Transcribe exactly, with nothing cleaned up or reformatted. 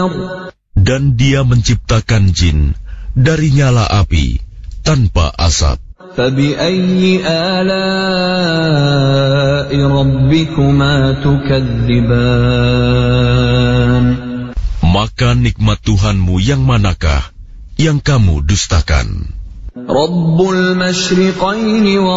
Dan Dia menciptakan jin dari nyala api tanpa asap. فَبِأَيِّ آلَاءِ رَبِّكُمَا تُكَذِّبَانِ Maka nikmat Tuhanmu yang manakah yang kamu dustakan? رَبُّ الْمَشْرِقَيْنِ